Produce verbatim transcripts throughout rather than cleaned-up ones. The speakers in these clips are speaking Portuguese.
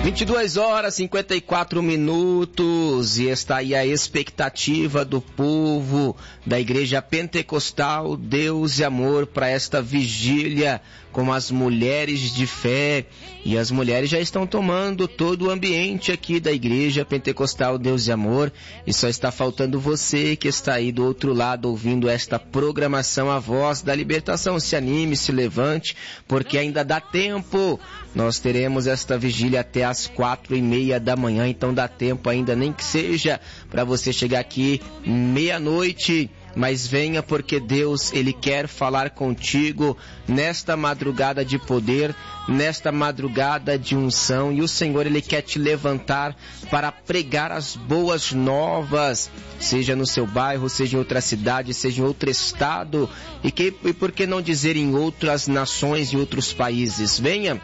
vinte e duas horas e cinquenta e quatro minutos e está aí a expectativa do povo da Igreja Pentecostal Deus e Amor para esta vigília com as mulheres de fé. E as mulheres já estão tomando todo o ambiente aqui da Igreja Pentecostal Deus e Amor, e só está faltando você que está aí do outro lado ouvindo esta programação, a voz da libertação. Se anime, se levante, porque ainda dá tempo. Nós teremos esta vigília até às quatro e meia da manhã, então dá tempo ainda, nem que seja para você chegar aqui meia-noite. Mas venha, porque Deus, Ele quer falar contigo nesta madrugada de poder, nesta madrugada de unção, e o Senhor, Ele quer te levantar para pregar as boas novas, seja no seu bairro, seja em outra cidade, seja em outro estado, e, que, e por que não dizer em outras nações e outros países. Venha.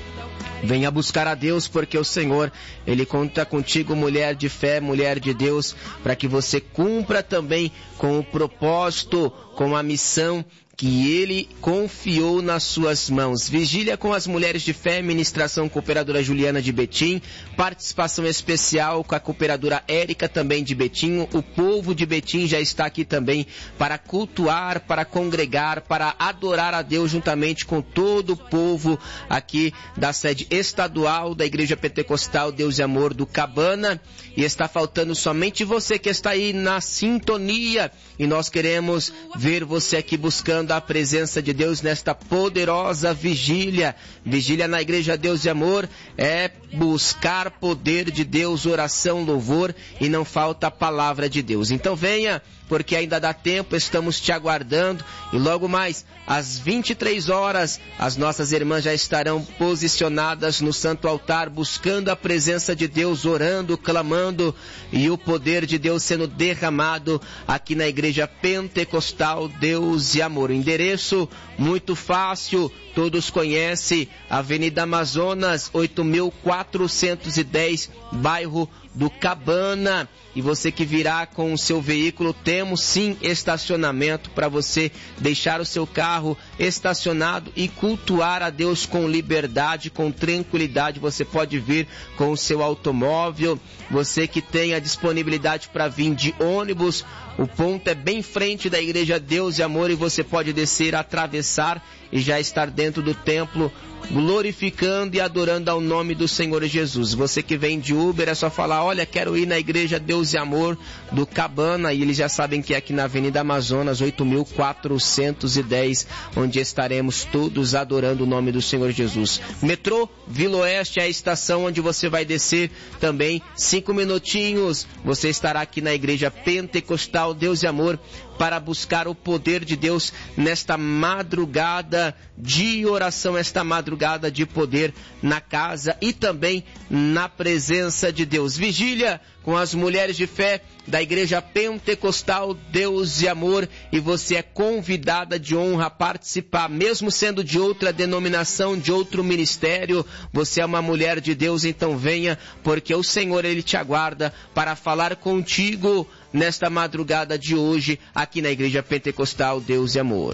Venha buscar a Deus, porque o Senhor, Ele conta contigo, mulher de fé, mulher de Deus, para que você cumpra também com o propósito, com a missão que Ele confiou nas suas mãos. Vigília com as mulheres de fé, ministração cooperadora Juliana de Betim, participação especial com a cooperadora Érica também de Betim. O povo de Betim já está aqui também para cultuar, para congregar, para adorar a Deus juntamente com todo o povo aqui da sede estadual da Igreja Pentecostal Deus e Amor do Cabana. E está faltando somente você que está aí na sintonia, e nós queremos ver você aqui buscando a presença de Deus nesta poderosa vigília. Vigília na Igreja Deus e Amor é buscar poder de Deus, oração, louvor, e não falta a palavra de Deus. Então venha, porque ainda dá tempo, estamos te aguardando, e logo mais, às vinte e três horas, as nossas irmãs já estarão posicionadas no santo altar, buscando a presença de Deus, orando, clamando, e o poder de Deus sendo derramado aqui na Igreja Pentecostal Deus e Amor. O endereço muito fácil, todos conhecem, Avenida Amazonas, oito mil quatrocentos e dez, bairro do Cabana. E você que virá com o seu veículo, temos sim estacionamento para você deixar o seu carro estacionado e cultuar a Deus com liberdade, com tranquilidade. Você pode vir com o seu automóvel, você que tem a disponibilidade para vir de ônibus, o ponto é bem em frente da Igreja Deus e Amor, e você pode descer, atravessar e já estar dentro do templo, glorificando e adorando ao nome do Senhor Jesus. Você que vem de Uber, é só falar: olha, quero ir na Igreja Deus e Amor do Cabana, e eles já sabem que é aqui na Avenida Amazonas, oito mil quatrocentos e dez, onde estaremos todos adorando o nome do Senhor Jesus. Metrô Vila Oeste é a estação onde você vai descer também. Cinco minutinhos, você estará aqui na Igreja Pentecostal Deus e Amor para buscar o poder de Deus nesta madrugada de oração, esta madrugada de poder na casa e também na presença de Deus. Vigília com as mulheres de fé da Igreja Pentecostal Deus e Amor, e você é convidada de honra a participar, mesmo sendo de outra denominação, de outro ministério. Você é uma mulher de Deus, então venha, porque o Senhor, Ele te aguarda para falar contigo nesta madrugada de hoje, aqui na Igreja Pentecostal Deus e Amor.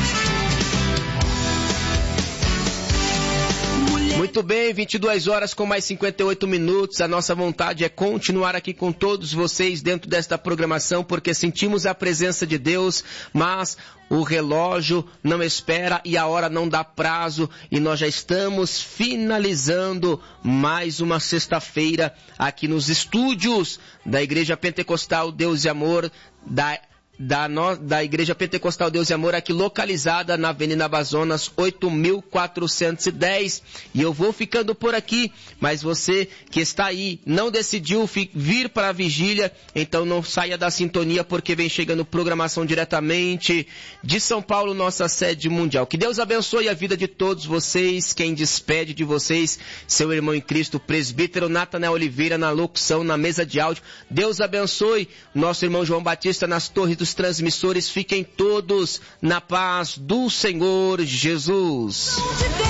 Muito bem, vinte e duas horas com mais cinquenta e oito minutos. A nossa vontade é continuar aqui com todos vocês dentro desta programação, porque sentimos a presença de Deus, mas o relógio não espera e a hora não dá prazo, e nós já estamos finalizando mais uma sexta-feira aqui nos estúdios da Igreja Pentecostal Deus e Amor, da Da, no, da Igreja Pentecostal Deus e Amor, aqui localizada na Avenida Amazonas, oito mil quatrocentos e dez. E eu vou ficando por aqui, mas você que está aí, não decidiu fi, vir para a vigília, então não saia da sintonia, porque vem chegando programação diretamente de São Paulo, nossa sede mundial. Que Deus abençoe a vida de todos vocês. Quem despede de vocês, seu irmão em Cristo, presbítero Natanael Oliveira, na locução, na mesa de áudio. Deus abençoe nosso irmão João Batista nas torres dos transmissores. Fiquem todos na paz do Senhor Jesus.